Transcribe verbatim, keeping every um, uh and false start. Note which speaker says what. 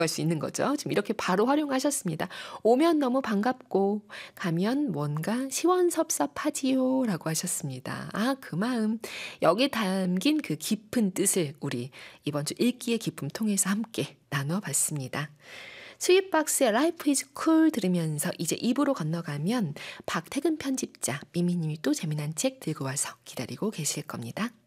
Speaker 1: 갈 수 있는 거죠. 지금 이렇게 바로 활용하셨습니다. "오면 너무 반갑고 가면 뭔가 시원섭섭하지요."라고 하셨습니다. 아 그 마음, 여기에 담긴 그 깊은 뜻을 우리 이번 주 읽기의 기쁨 통해서 함께 나누어 봤습니다. 스윗박스의 Life is cool 들으면서 이제 이 부로 건너가면 박태근 편집자, 미미님이 또 재미난 책 들고 와서 기다리고 계실 겁니다.